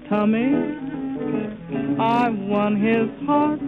tummy. I won his heart.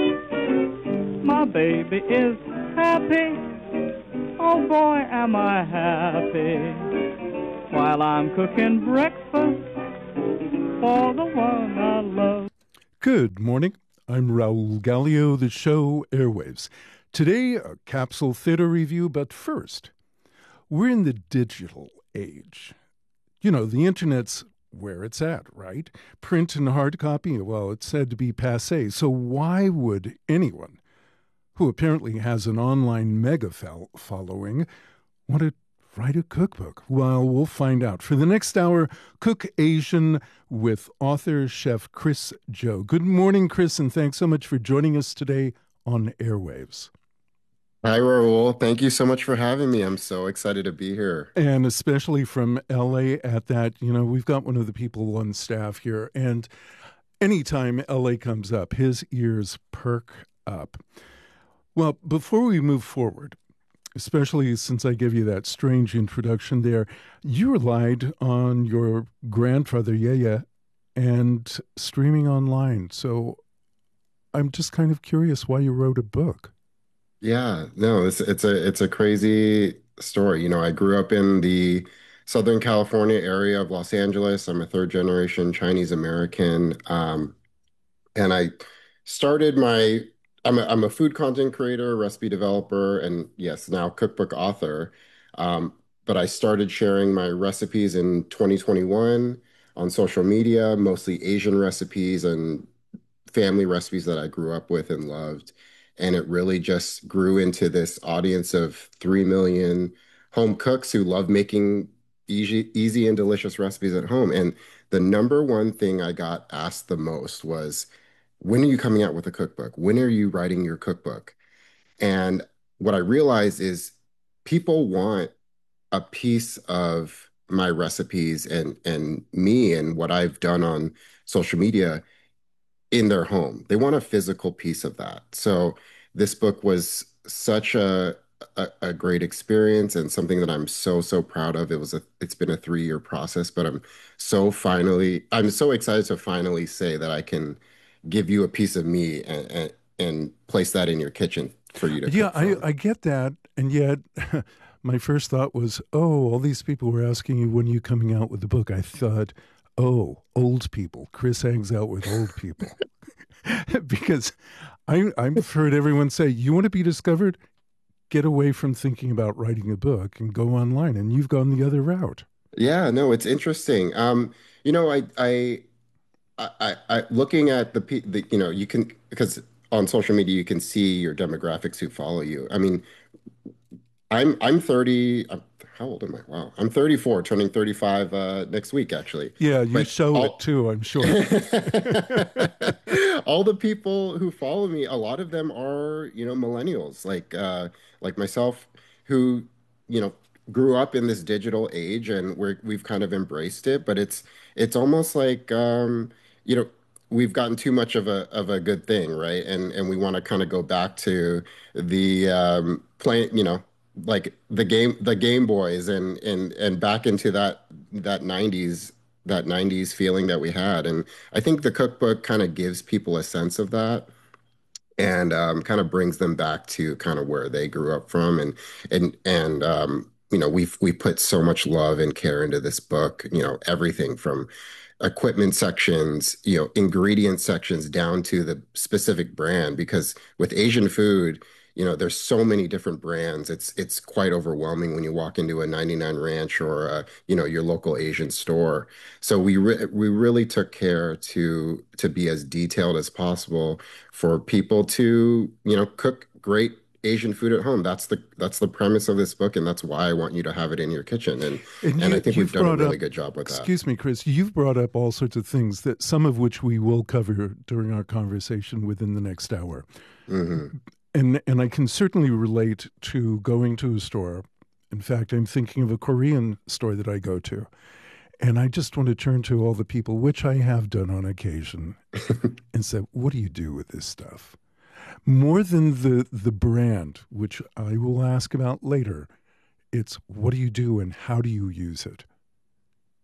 My baby is happy. Oh boy, am I happy. While I'm cooking breakfast for the one I love. Good morning. I'm Raul Gallio, the show Airwaves. Today, a capsule theater review, but first, we're in the digital age. You know, the internet's where it's at, right? Print and hard copy, well, it's said to be passé. So why would anyone who apparently has an online mega following want to write a cookbook? Well, we'll find out. For the next hour, Cook Asian with author, chef Chris Zhou. Good morning, Chris, and thanks so much for joining us today on Airwaves. Hi, Raul. Thank you so much for having me. I'm so excited to be here. And especially from LA at that, you know, we've got one of the people on staff here, and anytime LA comes up, his ears perk up. Well, before we move forward, especially since I gave you that strange introduction there, you relied on your grandfather, Yaya, and streaming online. So I'm just kind of curious why you wrote a book. Yeah, no, it's a crazy story. You know, I grew up in the Southern California area of Los Angeles. I'm a third generation Chinese American. And I started my I'm a food content creator, recipe developer, and yes, now cookbook author. But I started sharing my recipes in 2021 on social media, mostly Asian recipes and family recipes that I grew up with and loved. And it really just grew into this audience of 3 million home cooks who love making easy and delicious recipes at home. And the number one thing I got asked the most was, when are you coming out with a cookbook? When are you writing your cookbook? And what I realized is people want a piece of my recipes and me and what I've done on social media in their home. They want a physical piece of that. So this book was such a great experience and something that I'm so proud of. It's been a 3-year process, but I'm so excited to finally say that I can give you a piece of me and place that in your kitchen for you to Yeah, cook from. I get that. And yet my first thought was, oh, all these people were asking you when you coming out with the book. I thought, oh, old people. Chris hangs out with old people. Because I've heard everyone say, you want to be discovered? Get away from thinking about writing a book and go online. And you've gone the other route. Yeah, no, it's interesting. You know, looking at you know, you can, because on social media you can see your demographics who follow you. I mean, I'm 30. How old am I? Wow, I'm 34, turning 35 next week, actually. Yeah, you But show it too, I'm sure. all the people who follow me, a lot of them are, you know, millennials, like myself, who, you know, grew up in this digital age, and we've kind of embraced it. But it's almost like, you know, we've gotten too much of a good thing, right? And we want to kind of go back to the playing, you know, like the Game Boys and back into that 90s that 90s feeling that we had. And I think the cookbook kind of gives people a sense of that, and kind of brings them back to kind of where they grew up from. And you know, we put so much love and care into this book, you know, everything from equipment sections, you know, ingredient sections, down to the specific brand. Because with Asian food, you know, there's so many different brands. It's quite overwhelming when you walk into a 99 Ranch or you know, your local Asian store. So we really took care to be as detailed as possible for people to, you know, cook great Asian food at home. That's the premise of this book, and that's why I want you to have it in your kitchen. And I think we've done a really good job with that. Excuse me, Chris, you've brought up all sorts of things, that some of which we will cover during our conversation within the next hour. Mm-hmm. And I can certainly relate to going to a store. In fact, I'm thinking of a Korean store that I go to. And I just want to turn to all the people, which I have done on occasion, and say, what do you do with this stuff? More than the brand, which I will ask about later, it's what do you do and how do you use it?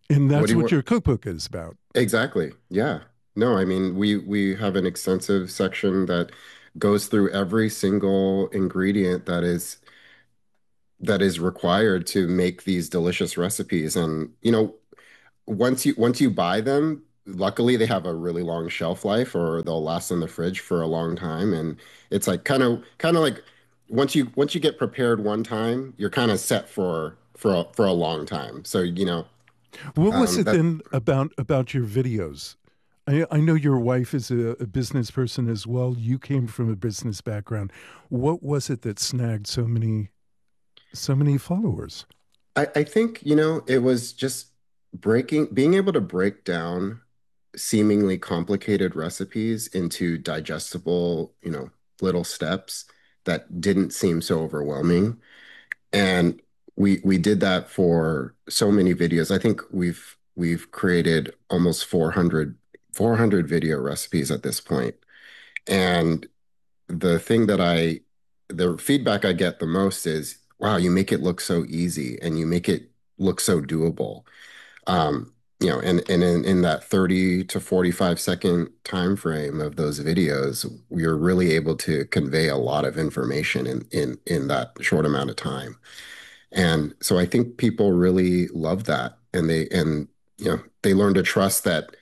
And What that's do you what want? your cookbook is about. Exactly. Yeah. No, I mean, we have an extensive section that goes through every single ingredient that is required to make these delicious recipes. And, once you buy them, luckily they have a really long shelf life or they'll last in the fridge for a long time. And it's like kind of like once you get prepared one time, you're kind of set for a long time. So, What was it that then about your videos? I know your wife is a business person as well. You came from a business background. What was it that snagged so many followers? I think, it was just being able to break down seemingly complicated recipes into digestible, little steps that didn't seem so overwhelming. And we did that for so many videos. I think we've created almost 400 video recipes at this point. And the thing that the feedback I get the most is, wow, you make it look so easy and you make it look so doable. And in that 30 to 45-second time frame of those videos, you're really able to convey a lot of information in that short amount of time. And so I think people really love that. They learn to trust that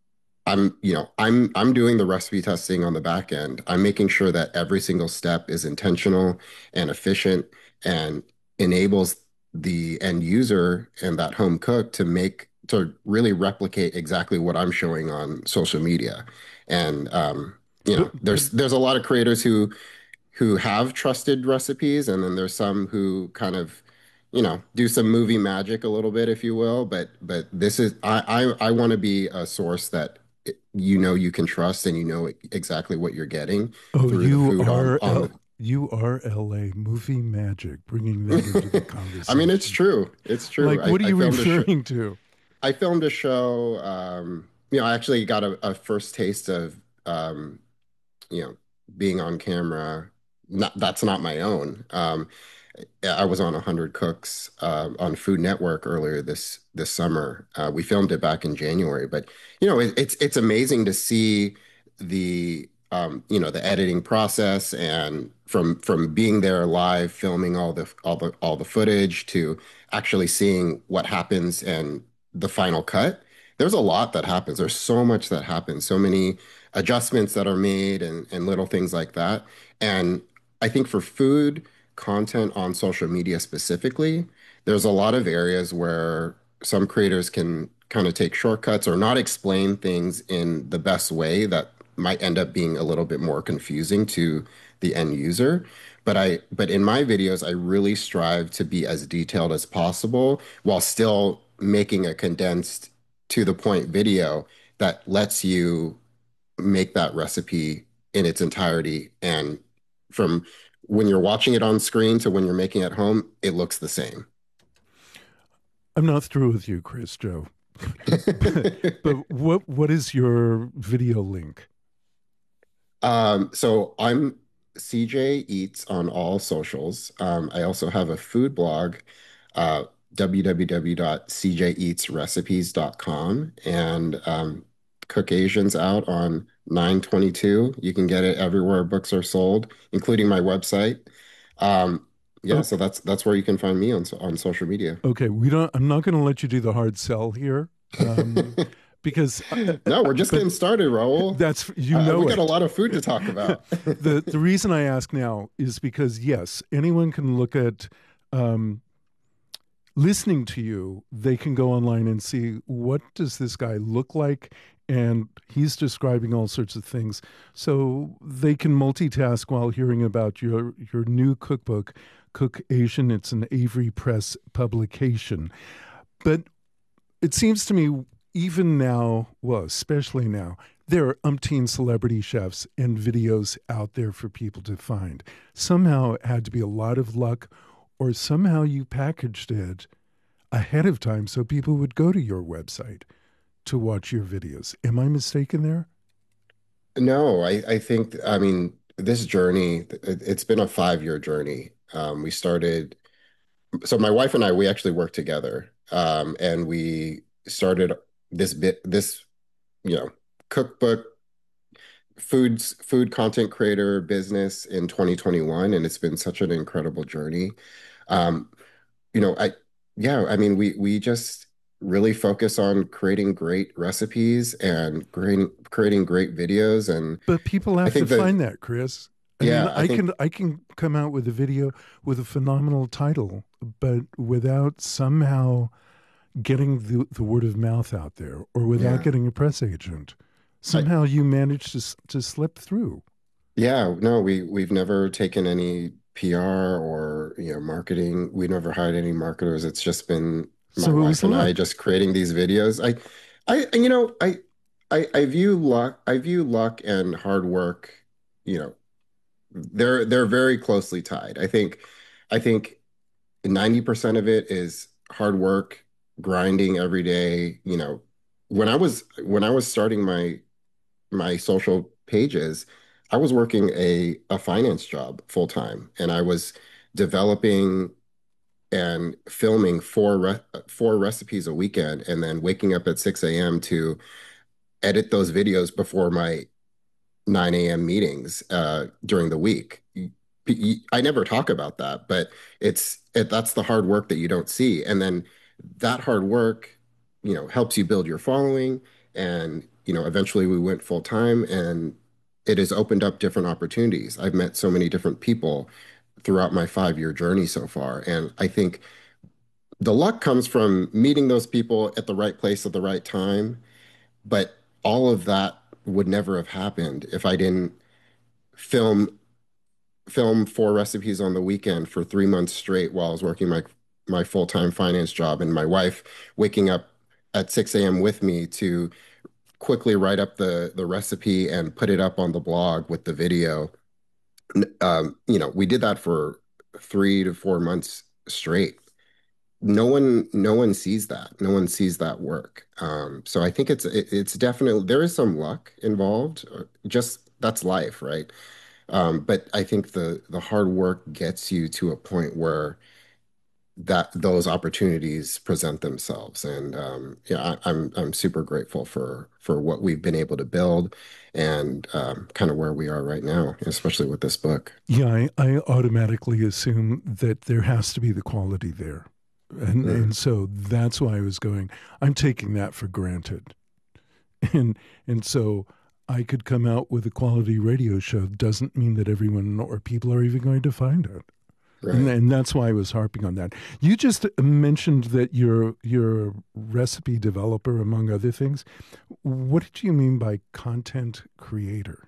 I'm doing the recipe testing on the back end. I'm making sure that every single step is intentional and efficient and enables the end user and that home cook to really replicate exactly what I'm showing on social media. And But but there's a lot of creators who have trusted recipes, and then there's some who kind of, do some movie magic a little bit, if you will. But this is I want to be a source that you can trust and you know exactly what you're getting oh, through the you food are on the. you are L.A. movie magic, bringing that into the I mean, it's conversation. true. It's true. Like, what are I you filmed a show. referring to? I filmed a show. I actually got a first taste of you know, being on camera. That's not my own. I was on 100 Cooks on Food Network earlier this summer. We filmed it back in January, but it's amazing to see the editing process, and from being there live filming all the footage to actually seeing what happens and the final cut. There's a lot that happens. There's so much that happens, so many adjustments that are made and little things like that. And I think for food content on social media specifically, there's a lot of areas where some creators can kind of take shortcuts or not explain things in the best way that might end up being a little bit more confusing to the end user. But in my videos, I really strive to be as detailed as possible while still making a condensed to the point video that lets you make that recipe in its entirety. And from when you're watching it on screen to when you're making it at home, it looks the same. I'm not through with you, Chris Joe. But what is your video link? So I'm CJ Eats on all socials. I also have a food blog, uh, www.cjeatsrecipes.com, and Cook Asians out on 9/22. You can get it everywhere books are sold, including my website. Yeah, Oh, so that's where you can find me on social media. okay, we don't. I'm not going to let you do the hard sell here, because, No, we're just but getting started, Raul. that's We got a it. lot of food to talk about. The reason I ask now is because yes, anyone can look at um, listening to you. They can go online and see what does this guy look like, and he's describing all sorts of things. So they can multitask while hearing about your new cookbook, Cook Asian. It's an Avery Press publication, but it seems to me, even now, well, especially now, there are umpteen celebrity chefs and videos out there for people to find. Somehow it had to be a lot of luck, or somehow you packaged it ahead of time so people would go to your website to watch your videos. Am I mistaken there? No, I think, I mean, this journey, it's been a 5-year journey. So my wife and I, we actually work together. And started this, you know, cookbook food content creator business in 2021, and it's been such an incredible journey. Um, you know, I yeah, I mean, we just really focus on creating great recipes and creating great videos, and But people I have to think that find that, Chris. I mean, yeah, I think I can come out with a video with a phenomenal title, but without somehow getting the word of mouth out there, or without yeah. getting a press agent, I, somehow you manage to slip through. Yeah, no, we've never taken any PR or, marketing. We never hired any marketers. It's just been my So it was wife and I luck. just creating these videos. I view luck and hard work, you know, they're very closely tied. I think 90% of it is hard work, grinding every day. When I was starting my social pages, I was working a finance job full time, and I was developing and filming four recipes a weekend, and then waking up at 6 a.m. to edit those videos before my 9 a.m. meetings during the week. I never talk about that, but that's the hard work that you don't see. And then that hard work, helps you build your following. And, eventually we went full time, and it has opened up different opportunities. I've met so many different people throughout my 5-year journey so far. And I think the luck comes from meeting those people at the right place at the right time. But all of that would never have happened if I didn't film film four recipes on the weekend for 3 months straight while I was working my full-time finance job, and my wife waking up at 6 a.m. with me to quickly write up the recipe and put it up on the blog with the video. We did that for 3 to 4 months straight. No one sees that. No one sees that work. So I think it's definitely there is some luck involved. Just that's life, right? But I think the hard work gets you to a point where that those opportunities present themselves. And yeah, I'm super grateful for what we've been able to build, and kind of where we are right now, especially with this book. Yeah, I automatically assume that there has to be the quality there. Yeah, And so that's why I was going, I'm taking that for granted. And so I could come out with a quality radio show doesn't mean that everyone or people are even going to find it. right. And that's why I was harping on that. You just mentioned that you're a recipe developer, among other things. What did you mean by content creator?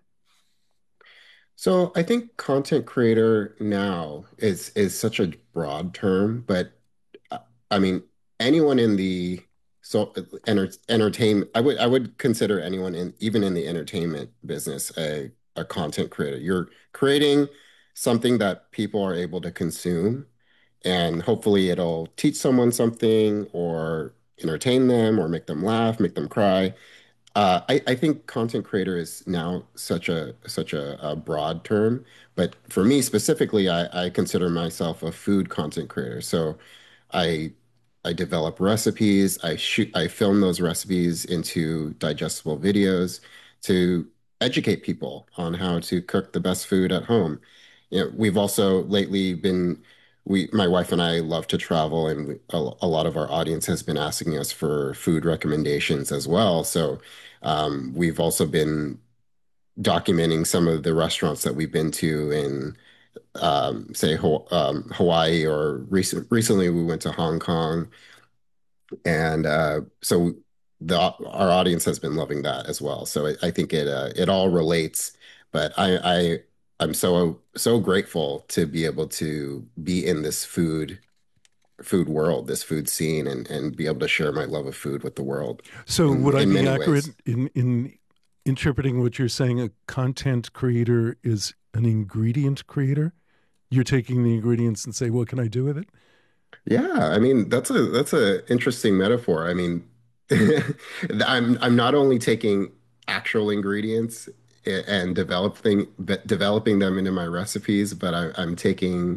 So I think content creator now is such a broad term, but uh, I mean anyone in the so entertainment, I would consider anyone in even in the entertainment business a content creator. You're creating something that people are able to consume, and hopefully it'll teach someone something or entertain them or make them laugh, make them cry. I think content creator is now such a broad term, but for me specifically, I consider myself a food content creator. So I I develop recipes. I film those recipes into digestible videos to educate people on how to cook the best food at home. We've also lately been my wife and I love to travel, and a lot of our audience has been asking us for food recommendations as well. So we've also been documenting some of the restaurants that we've been to in, say, Hawaii, or recently we went to Hong Kong, and so our audience has been loving that as well. So I think it all relates. But I'm so grateful to be able to be in this food world, this food scene, and be able to share my love of food with the world So in would I in be many accurate ways. in interpreting what you're saying? A content creator is an ingredient creator. You're taking the ingredients and say, what can I do with it? Yeah, I mean that's a interesting metaphor. I mean, I'm not only taking actual ingredients and developing them into my recipes, but I'm taking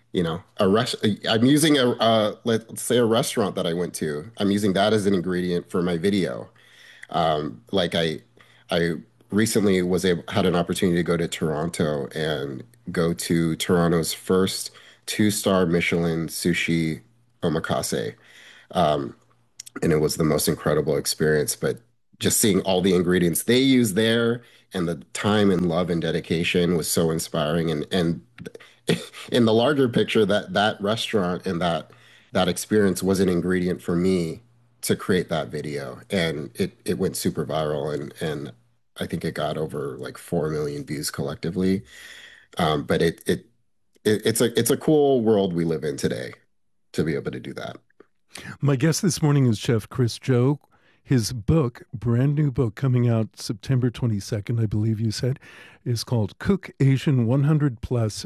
I'm using let's say a restaurant that I went to. I'm using that as an ingredient for my video. Like I recently was able had an opportunity to go to Toronto and go to Toronto's first two-star Michelin sushi omakase. Um, and it was the most incredible experience. But just seeing all the ingredients they use there and the time and love and dedication was so inspiring. And in the larger picture, that restaurant and that experience was an ingredient for me to create that video, and it went super viral, and I think it got over like 4 million views collectively. But it's a cool world we live in today to be able to do that. My guest this morning is Chef Chris Joe. His book, brand new book coming out September 22nd, I believe you said, is called Cook Asian 100 Plus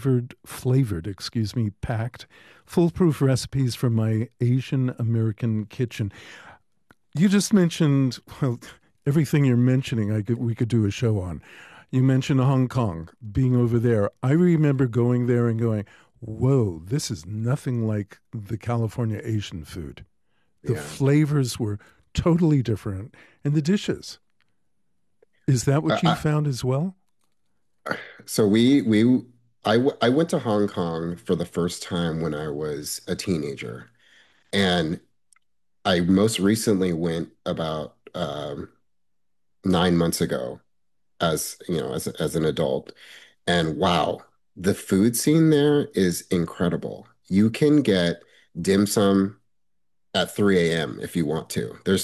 Packed Foolproof Recipes from My Asian American Kitchen. You just mentioned, well, everything you're mentioning, we could do a show on. You mentioned Hong Kong, being over there. I remember going there and going, whoa, this is nothing like the California Asian food. The Yeah. flavors were totally different. And the dishes. Is that what you I, found as well? so I went to Hong Kong for the first time when I was a teenager, and I most recently went about 9 months ago as as an adult. And wow, the food scene there is incredible. You can get dim sum at 3 a.m. if you want to. There's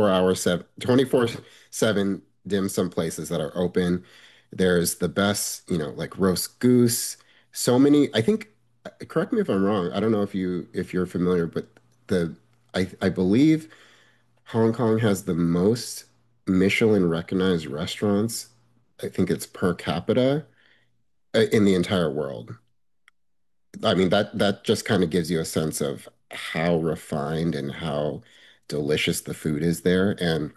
24/7 dim sum places that are open. There's the best, like roast goose. So many, I think, correct me if I'm wrong. I don't know if you're familiar, but the I believe Hong Kong has the most Michelin recognized restaurants. I think it's per capita in the entire world. I mean, that just kind of gives you a sense of how refined and how delicious the food is there. And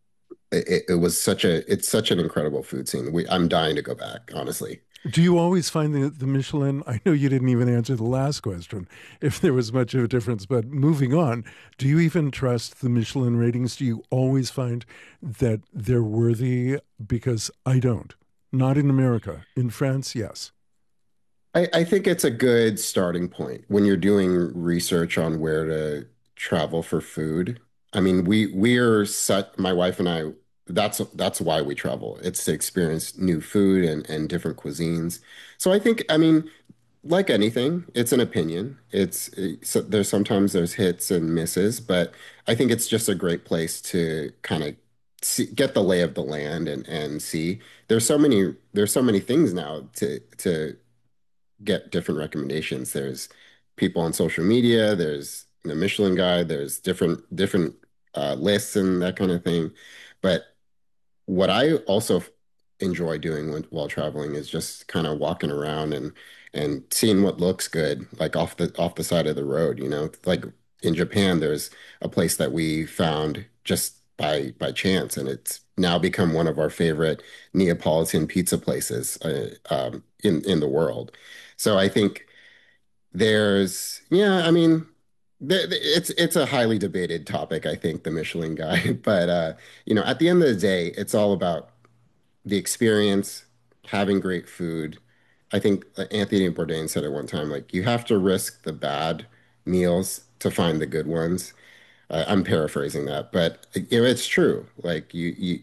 it's such an incredible food scene. I'm dying to go back, honestly. Do you always find the Michelin? I know you didn't even answer the last question, if there was much of a difference, but moving on, do you even trust the Michelin ratings? Do you always find that they're worthy? Because I don't. Not in America. In France, yes. I think it's a good starting point when you're doing research on where to travel for food. I mean, we're set, my wife and I, that's why we travel. It's to experience new food and different cuisines. So I think, I mean, like anything, it's an opinion. So there's hits and misses, but I think it's just a great place to kind of get the lay of the land and see. There's so many things now to get different recommendations. There's people on social media, there's the Michelin Guide, there's different lists and that kind of thing. But what I also enjoy doing while traveling is just kind of walking around and seeing what looks good, like off the side of the road. Like in Japan, there's a place that we found just by chance, and it's now become one of our favorite Neapolitan pizza places in the world. So I think yeah, I mean, it's a highly debated topic, I think, the Michelin Guide. But at the end of the day, it's all about the experience, having great food. I think Anthony Bourdain said at one time, like, you have to risk the bad meals to find the good ones. I'm paraphrasing that, but it's true. Like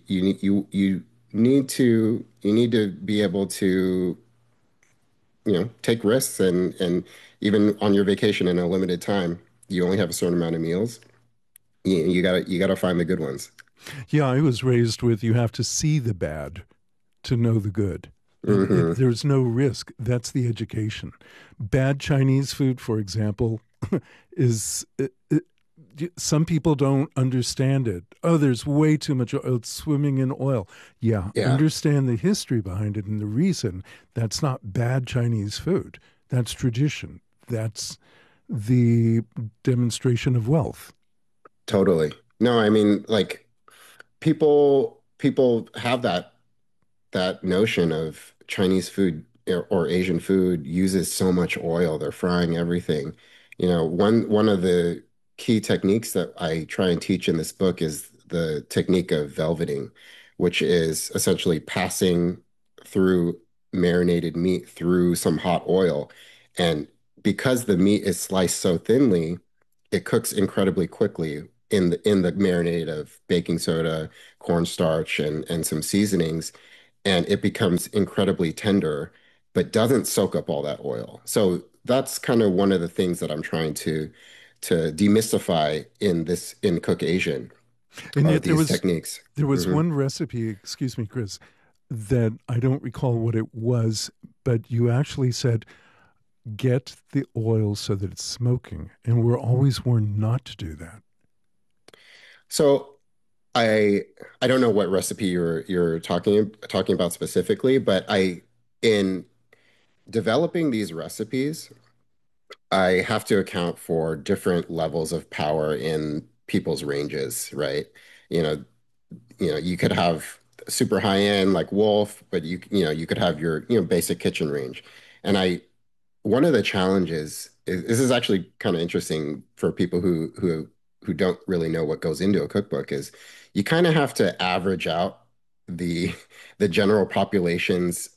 you need to be able to take risks, and even on your vacation in a limited time, you only have a certain amount of meals. You gotta find the good ones. Yeah, I was raised with you have to see the bad to know the good. Hmm. There's no risk. That's the education. Bad Chinese food, for example, is some people don't understand it. Oh, there's way too much oil. It's swimming in oil. Yeah, Yeah, understand the history behind it and the reason. That's not bad Chinese food. That's tradition. That's the demonstration of wealth. totally. No, I mean, like, people have that notion of Chinese food or Asian food uses so much oil. They're frying everything. One of the key techniques that I try and teach in this book is the technique of velveting, which is essentially passing through marinated meat through some hot oil. And because the meat is sliced so thinly, it cooks incredibly quickly in the marinade of baking soda, cornstarch, and some seasonings, and it becomes incredibly tender, but doesn't soak up all that oil. So that's kind of one of the things that I'm trying to demystify in Cook Asian And are yet these techniques. there was Mhm. one recipe, excuse me, Chris, that I don't recall what it was, but you actually said get the oil so that it's smoking, and we're always warned not to do that. So I I don't know what recipe you're talking about specifically, but I in developing these recipes, I have to account for different levels of power in people's ranges, right? You know, you could have super high end like Wolf, but you could have your, basic kitchen range. And one of the challenges is this is actually kind of interesting for people who don't really know what goes into a cookbook is you kind of have to average out the the general population's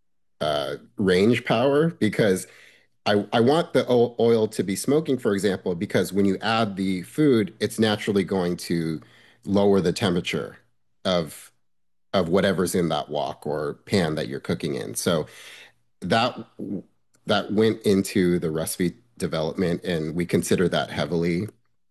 range power because I want the oil to be smoking, for example, because when you add the food, it's naturally going to lower the temperature of whatever's in that wok or pan that you're cooking in. So that that went into the recipe development, and we consider that heavily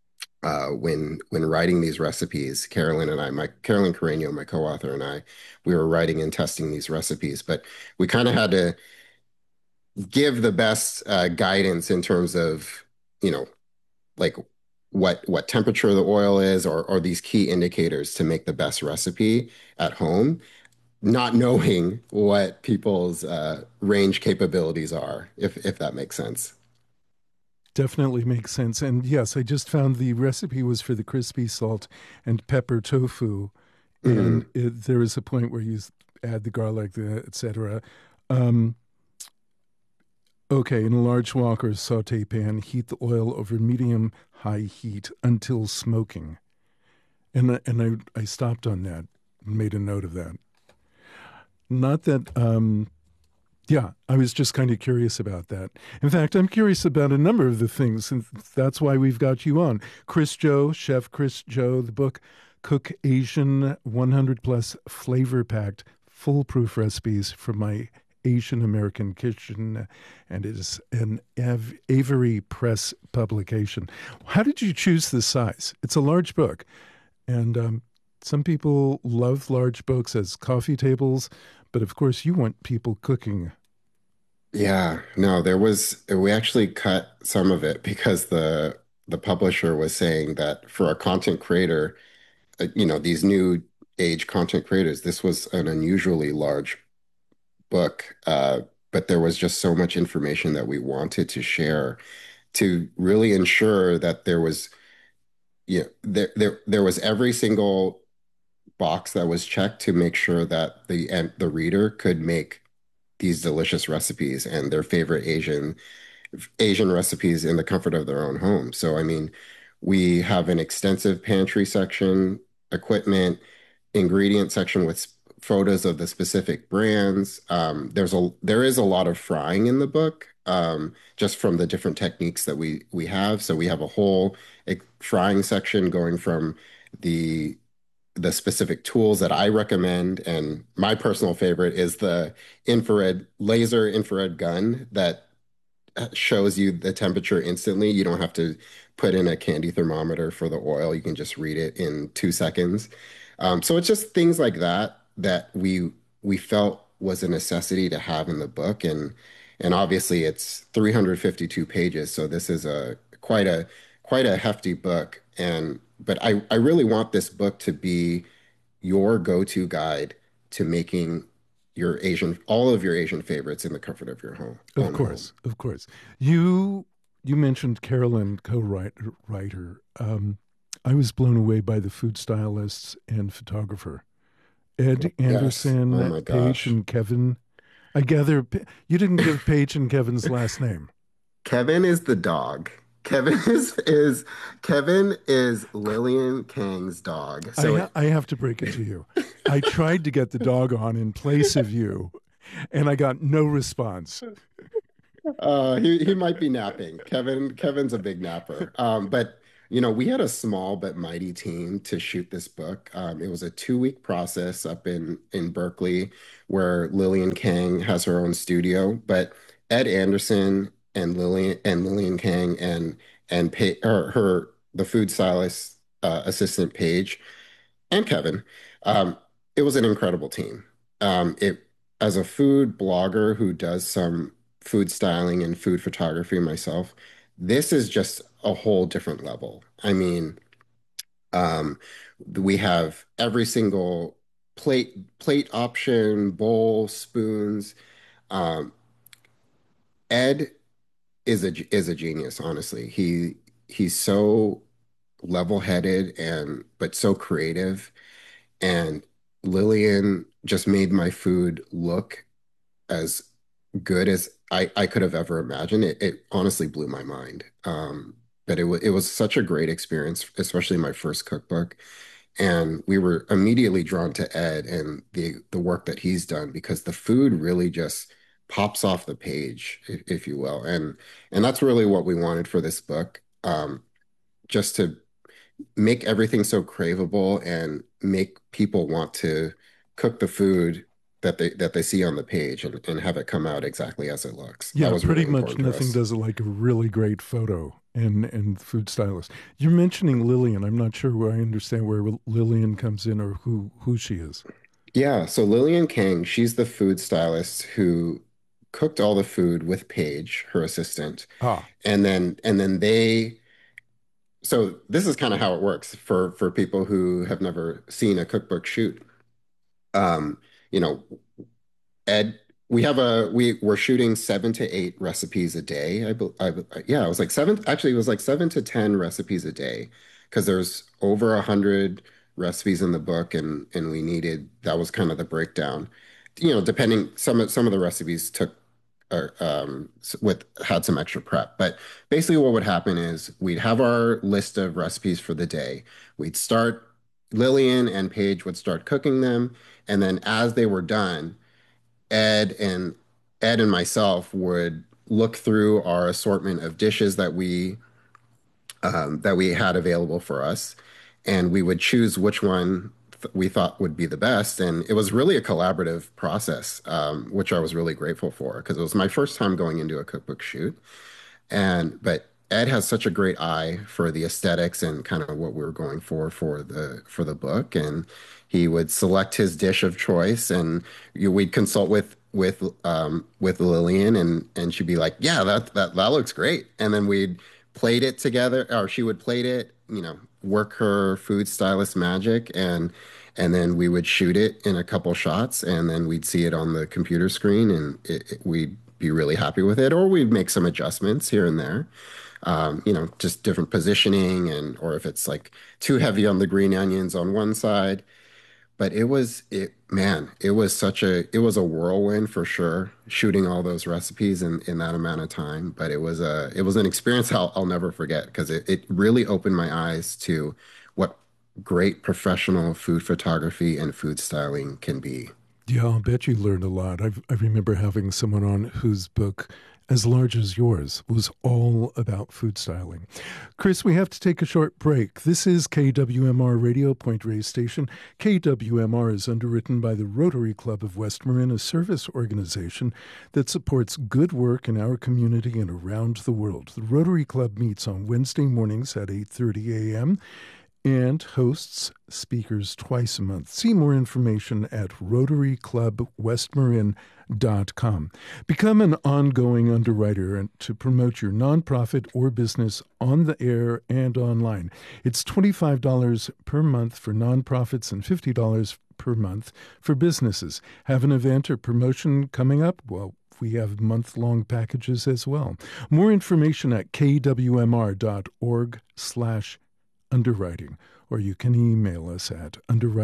when writing these recipes. Carolyn Carreño, my co-author, and I, we were writing and testing these recipes, but we kind of had to give the best guidance in terms of, you know, like what temperature the oil is or these key indicators to make the best recipe at home, not knowing what people's range capabilities are, if that makes sense. Definitely makes sense. And yes, I just found the recipe was for the crispy salt and pepper tofu, and Mhm. there is a point where you add the garlic, etc. Um, okay, in a large wok or saute pan, heat the oil over medium high heat until smoking. And I stopped on that and made a note of that. Not that yeah, I was just kind of curious about that. In fact, I'm curious about a number of the things, and that's why we've got you on. Chris Joe, Chef Chris Joe, the book Cook Asian 100 plus flavor packed foolproof recipes from my Asian American kitchen, and it is an Avery Press publication. How did you choose the size? It's a large book, and some people love large books as coffee tables, but of course, you want people cooking. Yeah, no, we actually cut some of it because the publisher was saying that for a content creator, these new age content creators, this was an unusually large book, but there was just so much information that we wanted to share to really ensure that there was every single box that was checked to make sure that the reader could make these delicious recipes and their favorite Asian recipes in the comfort of their own home. So, I mean, we have an extensive pantry section, equipment, ingredient section with photos of the specific brands. There is a lot of frying in the book, just from the different techniques that we have. So we have a whole frying section going from the the specific tools that I recommend, and my personal favorite is the laser infrared gun that shows you the temperature instantly. You don't have to put in a candy thermometer for the oil. You can just read it in 2 seconds. So it's just things like that we felt was a necessity to have in the book, and obviously it's 352 pages, so this is a quite a hefty book. And but I really want this book to be your go-to guide to making all of your Asian favorites in the comfort of your Of own home. course, of course. You mentioned Carolyn, co-writer. I was blown away by the food stylists and photographer Ed Yes. Oh Anderson, my Paige, gosh. and Kevin. I gather you didn't give Paige and Kevin's last name. Kevin is the dog. Kevin is Kevin is Lillian Kang's dog. I have to break it to you. I tried to get the dog on in place of you, and I got no response. He might be napping. Kevin's a big napper. But we had a small but mighty team to shoot this book. It was a 2-week process up in Berkeley, where Lillian Kang has her own studio. But Ed Anderson and Lillian Kang and the food stylist assistant Paige and Kevin. Um, it was an incredible team. It As a food blogger who does some food styling and food photography myself, this is just a whole different level. I mean, um, we have every single plate option, bowl, spoons. Um, Ed is a genius, honestly. He's so level-headed and but so creative. And Lillian just made my food look as good as I could have ever imagined. It honestly blew my mind. But it was such a great experience, especially my first cookbook. And we were immediately drawn to Ed and the work that he's done, because the food really just pops off the page, if you will. And that's really what we wanted for this book. Just to make everything so craveable and make people want to cook the food that they see on the page, and have it come out exactly as it looks. That Yeah, was pretty really much important to nothing us. does it like a really great photo and food stylist. You're mentioning Lillian. I'm not sure where I understand where Lillian comes in or who she is. Yeah, so Lillian Kang, she's the food stylist who cooked all the food with Paige, her assistant. Ah, And then so this is kind of how it works for people who have never seen a cookbook shoot. Um, you know, Ed, we're shooting 7 to 8 recipes a day. Yeah, it was like seven. Actually, it was like 7 to 10 recipes a day, because there's over 100 recipes in the book, and we needed that was kind of the breakdown. Depending, some of the recipes took with had some extra prep, but basically what would happen is we'd have our list of recipes for the day. We'd start. Lillian and Paige would start cooking them, and then as they were done, Ed and Ed and myself would look through our assortment of dishes that we had available for us, and we would choose which one we thought would be the best. And it was really a collaborative process, which I was really grateful for, because it was my first time going into a cookbook shoot. But Ed has such a great eye for the aesthetics and kind of what we were going for the book, and he would select his dish of choice, and we'd consult with Lillian, and she'd be like, "Yeah, that looks great," and then we'd plate it together, or she would plate it, work her food stylist magic, and then we would shoot it in a couple shots, and then we'd see it on the computer screen, and we'd be really happy with it, or we'd make some adjustments here and there, just different positioning, or if it's like too heavy on the green onions on one side. But it was a whirlwind for sure, shooting all those recipes in that amount of time. But it was an experience I'll never forget, because it really opened my eyes to what great professional food photography and food styling can be. yeah, I'll bet you learned a lot. I remember having someone on whose book, as large as yours, was all about food styling. Chris, we have to take a short break. This is KWMR Radio, Point Reyes Station. KWMR is underwritten by the Rotary Club of West Marin, a service organization that supports good work in our community and around the world. The Rotary Club meets on Wednesday mornings at 8:30 a.m. and hosts speakers twice a month. See more information at rotaryclubwestmarin.com. Become an ongoing underwriter and to promote your nonprofit or business on the air and online. It's $25 per month for nonprofits and $50 per month for businesses. Have an event or promotion coming up? Well, we have month-long packages as well. More information at kwmr.org/underwriting, or you can email us at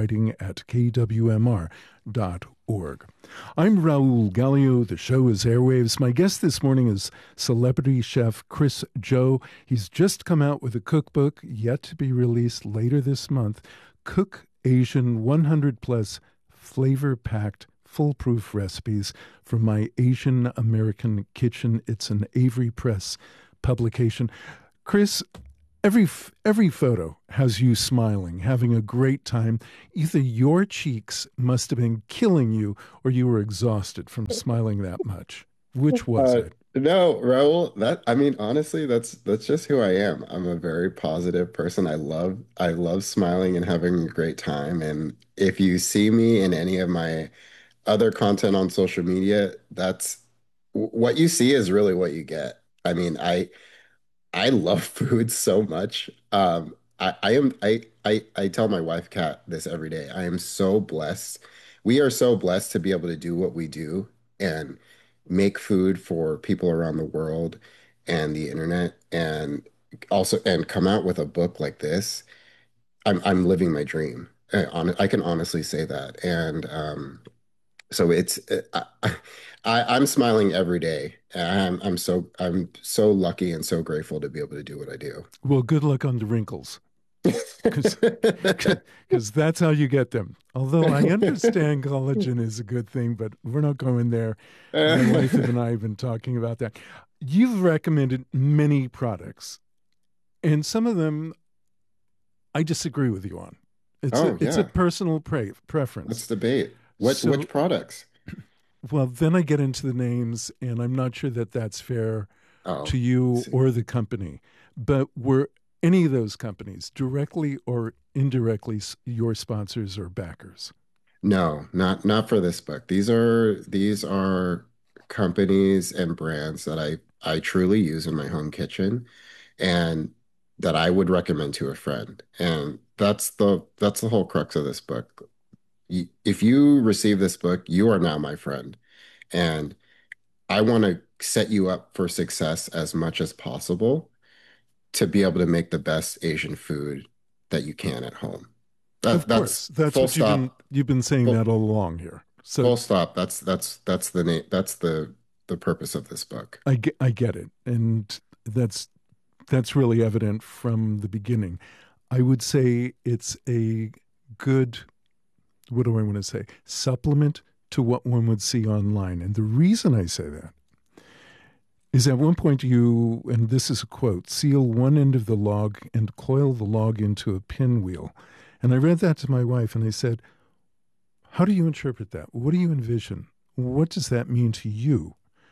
underwriting@kwmr.org. I'm Raul Gallio. The show is Airwaves. My guest this morning is celebrity chef Chris Jo. He's just come out with a cookbook, yet to be released later this month, Cook Asian 100 plus flavor-packed foolproof recipes from my Asian American kitchen. It's an Avery Press publication. Chris, every photo has you smiling, having a great time. Either your cheeks must have been killing you or you were exhausted from smiling that much. Which was it? No, Raul, that I mean, honestly, that's just who I am. I'm a very positive person. I love smiling and having a great time. And if you see me in any of my other content on social media, that's what you see is really what you get. I mean, I love food so much. I tell my wife Kat this every day. I am so blessed. We are so blessed to be able to do what we do and make food for people around the world and the internet and also and come out with a book like this. I'm living my dream. I can honestly say that. And so I'm smiling every day. I'm so lucky and so grateful to be able to do what I do. Well, good luck on the wrinkles, because that's how you get them. Although I understand collagen is a good thing, but we're not going there. My wife and I have been talking about that. You've recommended many products, and some of them I disagree with you on. It's a Yeah. personal Let's preference. debate. So, Which products? well, then I get into the names, and I'm not sure that that's fair Oh, to you see. or the company. But were any of those companies directly or indirectly your sponsors or backers? No, not for this book. These are companies and brands that I truly use in my home kitchen and that I would recommend to a friend. And that's the whole crux of this book. If you receive this book, you are now my friend. And I want to set you up for success as much as possible to be able to make the best Asian food that you can at home. Of That's course, that's full what stop. you've been saying that Full, all along here. So full stop. That's the name. That's the purpose of this book. I get it, and that's really evident from the beginning. I would say it's a good, what do I want to say, supplement to what one would see online. And the reason I say that is at one point you, and this is a quote, seal one end of the log and coil the log into a pinwheel. And I read that to my wife and I said, how do you interpret that? What do you envision? What does that mean to you?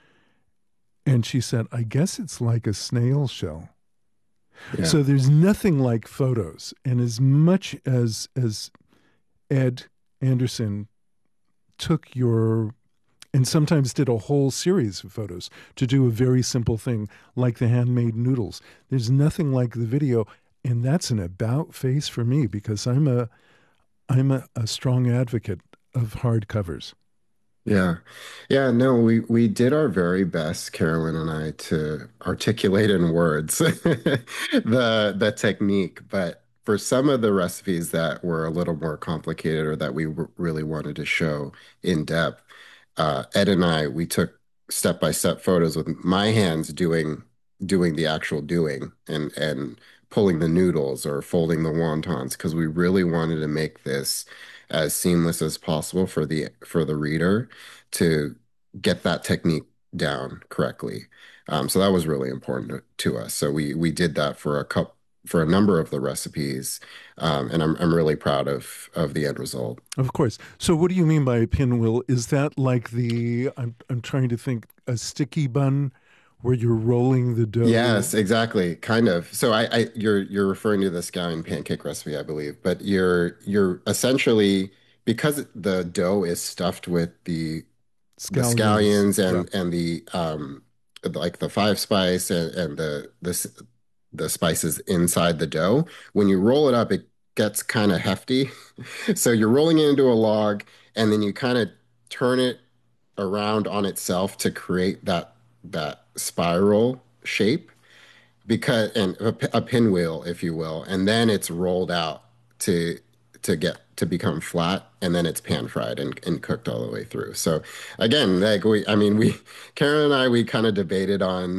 And she said, I guess it's like a snail shell. Yeah. So there's nothing like photos. And as much as Ed Anderson took your and sometimes did a whole series of photos to do a very simple thing like the handmade noodles. There's nothing like the video, and that's an about face for me because I'm a strong advocate of hard covers. Yeah. Yeah, no, we did our very best, Carolyn and I, to articulate in words the technique, but for some of the recipes that were a little more complicated or that we really wanted to show in depth, Ed and I, we took step-by-step photos with my hands doing the actual doing and pulling the noodles or folding the wontons because we really wanted to make this as seamless as possible for the reader to get that technique down correctly. So that was really important to us. So we did that for a number of the recipes, and I'm really proud of the end result. Of course. So what do you mean by a pinwheel? Is that like I'm trying to think, a sticky bun where you're rolling the dough? Yes, exactly. Kind of. So you're referring to the scallion pancake recipe, I believe, but you're essentially because the dough is stuffed with the Scallions. scallions Yeah. and the like the five spice and the spices inside the dough. When you roll it up, it gets kind of hefty. So you're rolling it into a log, and then you kind of turn it around on itself to create that spiral shape because and a pinwheel, if you will, and then it's rolled out to get to become flat, and then it's pan fried and cooked all the way through. So again, like we Karen and I, we kind of debated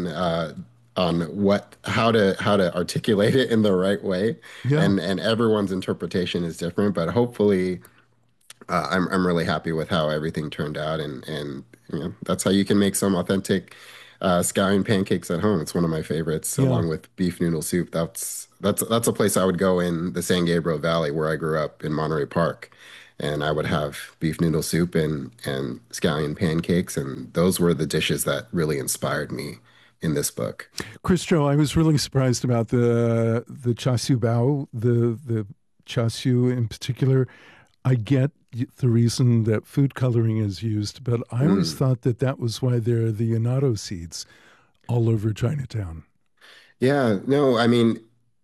on what how to articulate it in the right way, Yeah. and everyone's interpretation is different, but hopefully I'm really happy with how everything turned out, and that's how you can make some authentic scallion pancakes at home. It's one of my favorites, Yeah. along with beef noodle soup. That's a place I would go in the San Gabriel Valley where I grew up in Monterey Park, and I would have beef noodle soup and scallion pancakes, and those were the dishes that really inspired me in this book. Christo, I was really surprised about the char siu bao, the char siu in particular. I get the reason that food coloring is used, but I always Mm. thought that that was why there are the annatto seeds all over Chinatown. Yeah, no, I mean,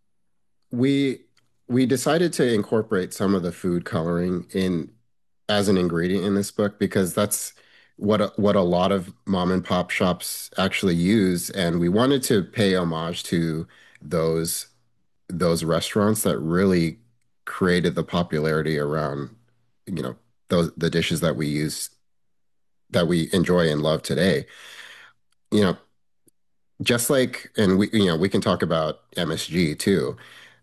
we we decided to incorporate some of the food coloring in as an ingredient in this book because that's what a lot of mom and pop shops actually use, and we wanted to pay homage to those those restaurants that really created the popularity around, you know, those the dishes that we use that we enjoy and love today. You know, just like, and we can talk about MSG too.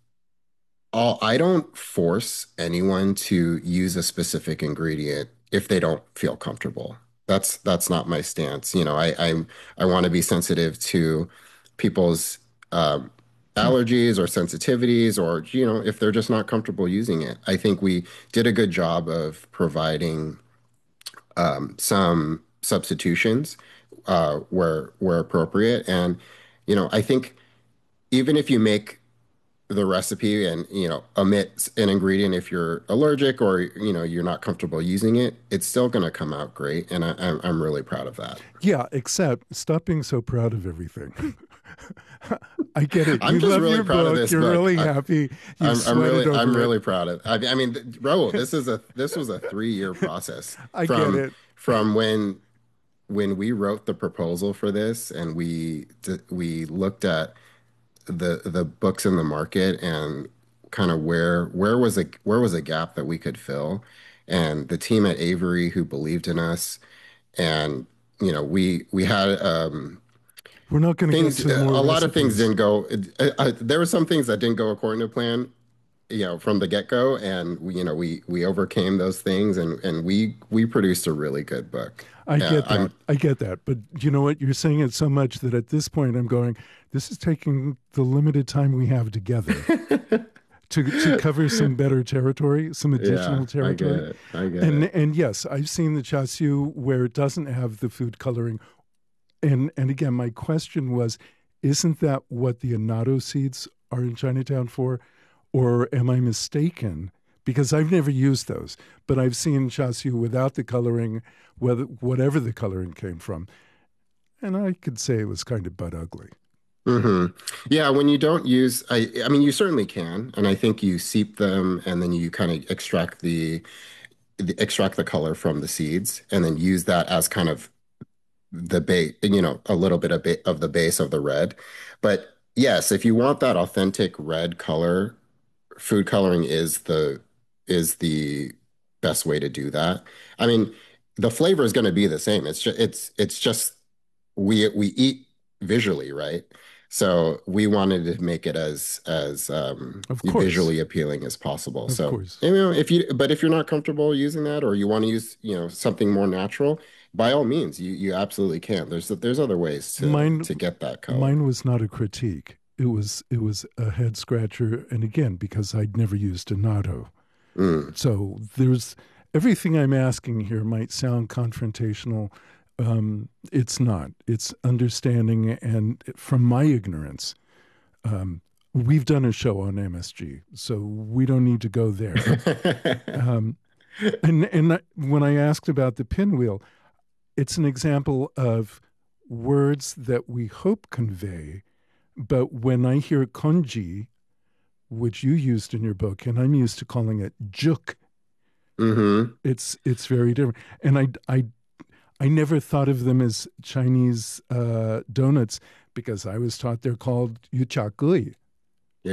I don't force anyone to use a specific ingredient if they don't feel comfortable. That's not my stance. I want to be sensitive to people's um, Hmm. allergies or sensitivities, or if they're just not comfortable using it. I think we did a good job of providing some substitutions where appropriate, and I think even if you make the recipe and omit an ingredient if you're allergic or you're not comfortable using it, it's still going to come out great, and I'm really proud of that. Yeah, except stop being so proud of everything. I get it. I'm You just love really your proud of book. this You're book. really happy. You've I'm sweated really over it. proud of. I mean, Raul, this was a 3-year process I get from it. when we wrote the proposal for this, and we looked at the books in the market and kind of where was a gap that we could fill, and the team at Avery who believed in us, and we had We're not going to get things to more a lot of things recipes. didn't go. There were some things that didn't go according to plan, from the get-go, and we overcame those things, and we produced a really good book. I Yeah, get that. I get that. But you know what? You're saying it so much that at this point I'm going, this is taking the limited time we have together to cover some better territory, some yeah, additional I get territory. it. I get And it. and yes, I've seen the chassis where it doesn't have the food coloring. And again, my question was, isn't that what the annatto seeds are in Chinatown for? Or am I mistaken? Because I've never used those, but I've seen chassis without the coloring, whatever the coloring came from. And I could say it was kind of butt ugly. hmm Yeah, when you don't use, I mean, you certainly can, and I think you seep them, and then you kind of extract the color from the seeds, and then use that as kind of the bait, a little bit of the base of the red. But yes, if you want that authentic red color, food coloring is the best way to do that. I mean, the flavor is going to be the same. It's just we eat visually, right? So we wanted to make it as Of course. visually appealing as possible. Of So, course. if you're not comfortable using that, or you want to use, something more natural, by all means, you absolutely can. There's other ways Mine to get that color. mine was not a critique. It was a head scratcher. And again, because I'd never used annatto. Mm. So there's everything I'm asking here might sound confrontational. It's not. It's understanding, and from my ignorance, um, we've done a show on MSG, so we don't need to go there. Um, and when I asked about the pinwheel, it's an example of words that we hope convey, but when I hear konji, which you used in your book, and I'm used to calling it juk, hmm it's very different. And I never thought of them as Chinese donuts because I was taught they're called yuchakui. Yeah.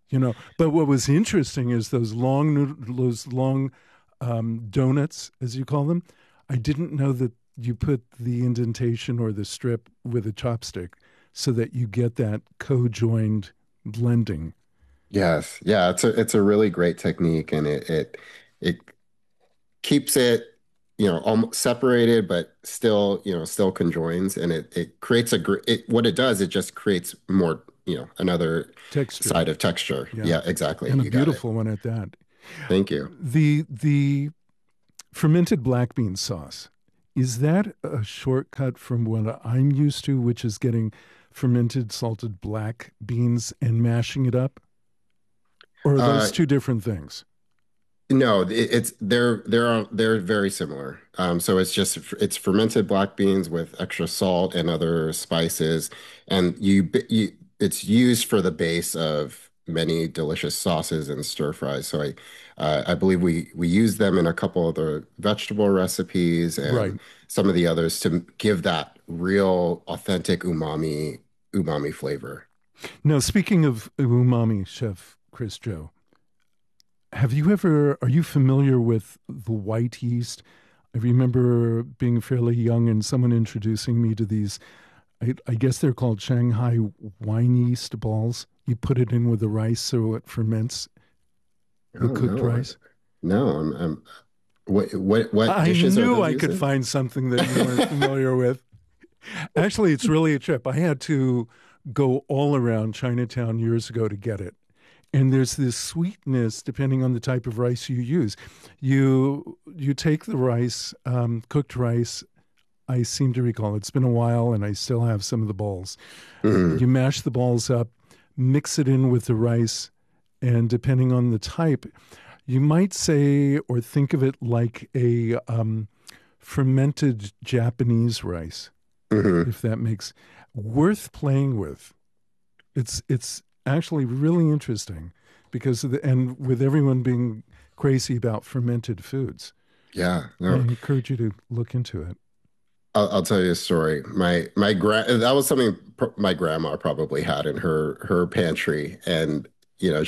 But what was interesting is those long donuts, as you call them. I didn't know that you put the indentation or the strip with a chopstick so that you get that co-joined blending. Yes. Yeah, it's a really great technique, and it keeps it, almost separated, but still, still conjoins, and it creates what it does, it just creates more, another Texture. side of texture. Yeah. Yeah, exactly. And a You got it. beautiful one at that. Thank you. The fermented black bean sauce, is that a shortcut from what I'm used to, which is getting fermented salted black beans and mashing it up? Or are Uh, those two different things? No, it's they're very similar. So it's fermented black beans with extra salt and other spices, and it's used for the base of many delicious sauces and stir fries. So I believe we use them in a couple of the vegetable recipes and Right. some of the others to give that real authentic umami flavor. Now, speaking of umami, Chef Chris Joe, are you familiar with the white yeast? I remember being fairly young and someone introducing me to these, I guess they're called Shanghai wine yeast balls. You put it in with the rice so it ferments the Oh cooked no, rice. no, I'm what I dishes are knew those I could using? find something that you weren't familiar with. Actually, it's really a trip. I had to go all around Chinatown years ago to get it. And there's this sweetness depending on the type of rice you use. You take the rice, cooked rice. I seem to recall it's been a while, and I still have some of the balls. Mhm. You mash the balls up, mix it in with the rice, and depending on the type, you might say or think of it like a fermented Japanese rice, Mhm. if that makes worth playing with. It's actually really interesting because and with everyone being crazy about fermented foods, Yeah, I no. encourage you to look into it. I'll tell you a story. That was something my grandma probably had in her pantry, and you know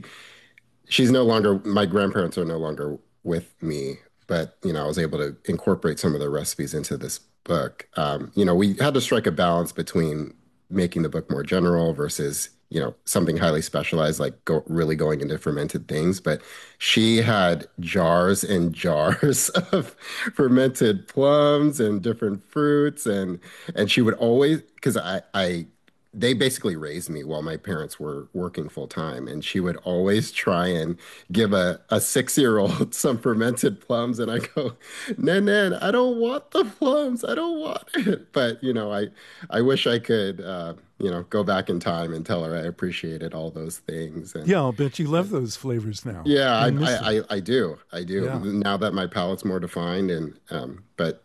she's no longer, my grandparents are no longer with me, but I was able to incorporate some of the recipes into this book. We had to strike a balance between making the book more general versus something highly specialized, like really going into fermented things. But she had jars and jars of fermented plums and different fruits, and she would always, because I they basically raised me while my parents were working full time, and she would always try and give a 6-year old some fermented plums, and I go, Nan, I don't want the plums, I don't want it. But I wish I could go back in time and tell her I appreciated all those things. Yeah, I'll bet you love those flavors now Yeah, and miss them. I do Yeah. now that my palate's more defined, and but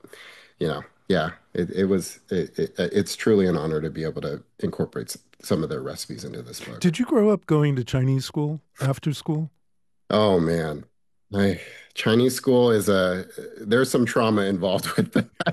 yeah, it's truly an honor to be able to incorporate some of their recipes into this book. Did you grow up going to Chinese school after school? Oh man, my Chinese school is there's some trauma involved with that.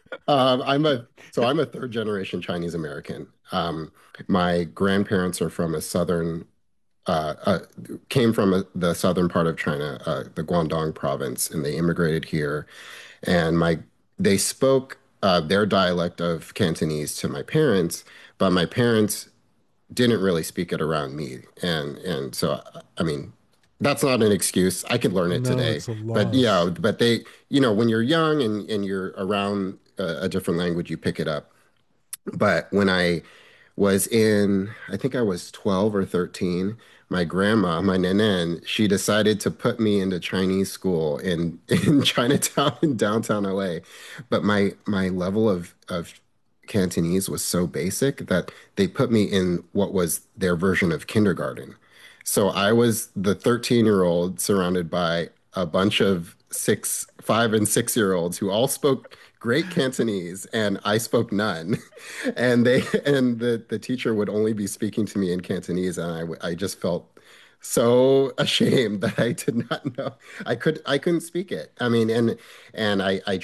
I'm a third generation Chinese American. My grandparents are from a southern uh, came from the southern part of China, the Guangdong province, and they immigrated here. And they spoke their dialect of Cantonese to my parents, but my parents didn't really speak it around me. And so, I mean, that's not an excuse. I could learn it No, today. it's a But yeah, loss. but when you're young and you're around a different language, you pick it up. But when I was I think I was 12 or 13, my grandma, my nanan, she decided to put me into Chinese school in Chinatown in downtown LA. But my level of Cantonese was so basic that they put me in what was their version of kindergarten. So I was the 13-year-old surrounded by a bunch of 5 and 6-year olds who all spoke great Cantonese, and I spoke none. And the teacher would only be speaking to me in Cantonese, and I just felt so ashamed that I did not know. I couldn't speak it. I mean, and I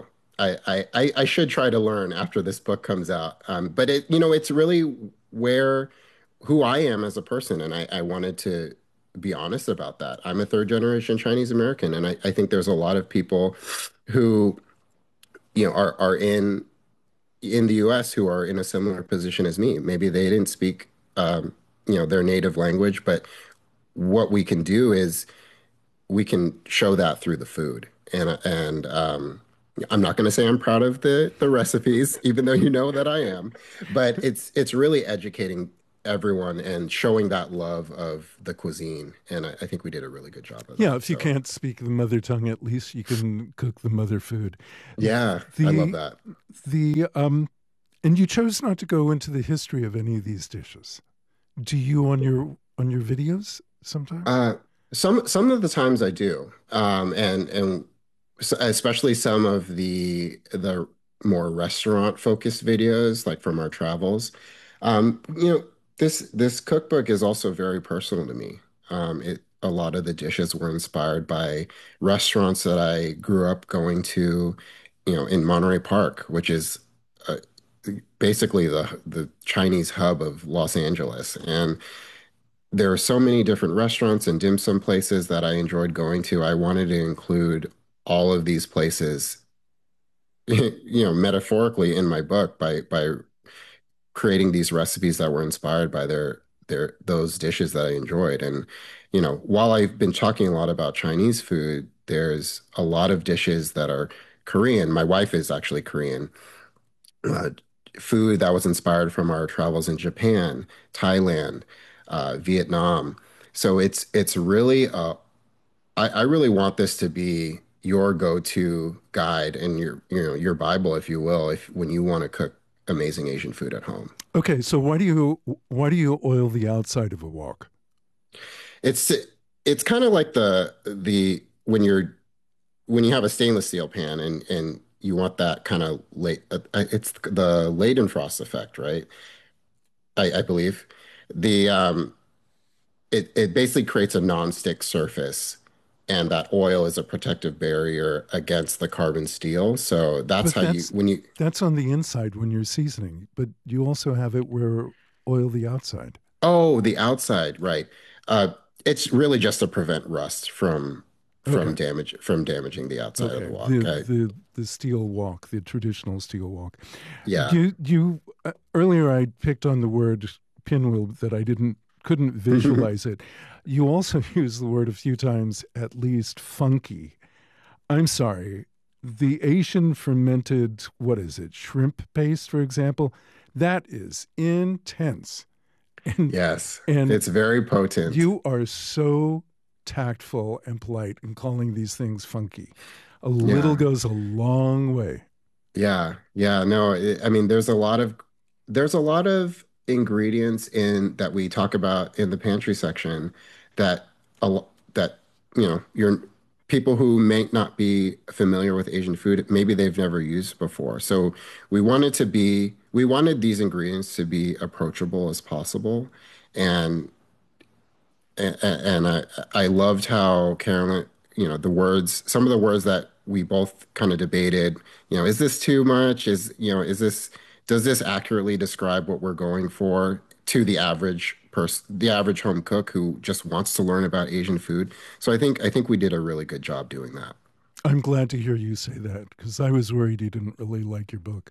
I should try to learn after this book comes out. But it's really where who I am as a person. And I wanted to be honest about that. I'm a third generation Chinese American, and I think there's a lot of people who, are in the US who are in a similar position as me. Maybe they didn't speak their native language, but what we can do is we can show that through the food. And I'm not going to say I'm proud of the recipes, even though you know that I am, but it's really educating everyone and showing that love of the cuisine. And I think we did a really good job of Yeah, that. if you So can't speak the mother tongue, at least you can cook the mother food. yeah, I love The that. the and you chose not to go into the history of any of these dishes. Do you on your videos sometimes? Uh, some of the times I do, and especially some of the more restaurant focused videos, like from our travels. This cookbook is also very personal to me. A lot of the dishes were inspired by restaurants that I grew up going to, in Monterey Park, which is uh, basically the Chinese hub of Los Angeles, and there are so many different restaurants and dim sum places that I enjoyed going to. I wanted to include all of these places, metaphorically in my book by creating these recipes that were inspired by their those dishes that I enjoyed. And, while I've been talking a lot about Chinese food, there's a lot of dishes that are Korean. My wife is actually Korean. uh, Food that was inspired from our travels in Japan, Thailand, Vietnam. So it's really I really want this to be your go-to guide and your Bible, if you will, if when you want to cook amazing Asian food at home. Okay, so why do you oil the outside of a wok? It's it's kind of like the when you have a stainless steel pan and you want that kind of late it's the Leidenfrost effect, right? I believe. The it basically creates a non-stick surface, and that oil is a protective barrier against the carbon steel. So that's But how you when you that's on the inside when you're seasoning, but you also have it where oil the outside. oh, the outside, right. Uh it's really just to prevent rust Okay. from damaging the outside of the Okay. wok. The steel wok, the traditional steel wok. Yeah. You earlier I picked on the word pinwheel that I didn't couldn't visualize it. You also used the word a few times, at least funky. I'm sorry. The Asian fermented, what is it, shrimp paste, for example, that is intense. And Yes. and It's very potent. you are so tactful and polite in calling these things funky. A little Yeah. goes a long way. Yeah, yeah, no, I mean, there's a lot of ingredients in that we talk about in the pantry section that that your people who may not be familiar with Asian food, maybe they've never used before. So we wanted these ingredients to be approachable as possible, and and I loved how Carolyn, some of the words that we both kind of debated, is this too much? Does this accurately describe what we're going for to the average person, the average home cook who just wants to learn about Asian food? So I think we did a really good job doing that. I'm glad to hear you say that because I was worried you didn't really like your book.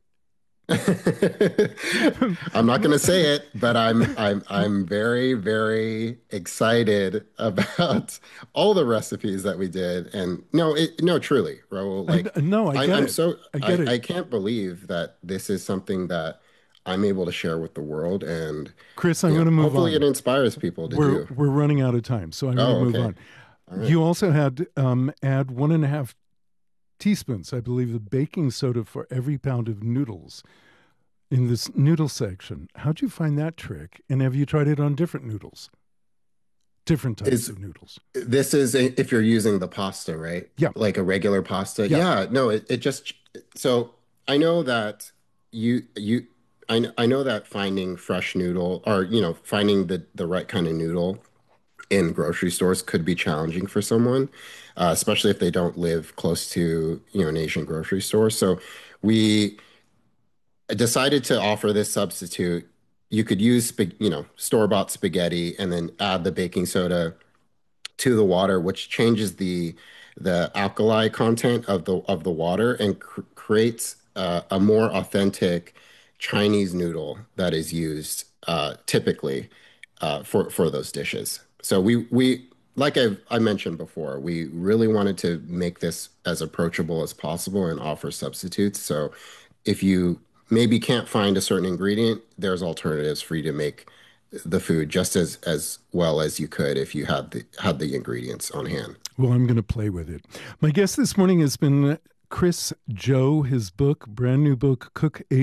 I'm not going to say it, but I'm very, very excited about all the recipes that we did. And no, truly, Raul, like No, I get I'm it. so I get it. I can't believe that this is something that I'm able to share with the world, and Chris, I'm going to move hopefully it on. inspires people to do. We're running out of time, so I'm going to Oh, move okay. on. All right. You also had add 1.5 teaspoons, I believe, of baking soda for every pound of noodles in this noodle section. How'd you find that trick? And have you tried it on different noodles, different types Is of noodles? this is if you're using the pasta, right? Yeah, Like a regular pasta. yeah. Yeah, no, it just so I know that you I know that finding fresh noodle or finding the right kind of noodle in grocery stores could be challenging for someone, especially if they don't live close to an Asian grocery store. So we decided to offer this substitute, you could use store-bought spaghetti and then add the baking soda to the water, which changes the alkali content of the water and creates a more authentic Chinese noodle that is used typically for those dishes. So we like I mentioned before, we really wanted to make this as approachable as possible and offer substitutes. So if you maybe can't find a certain ingredient, there's alternatives for you to make the food just as well as you could if you had the ingredients on hand. Well, I'm going to play with it. My guest this morning has been Chris Joe. His book, brand new book, Cook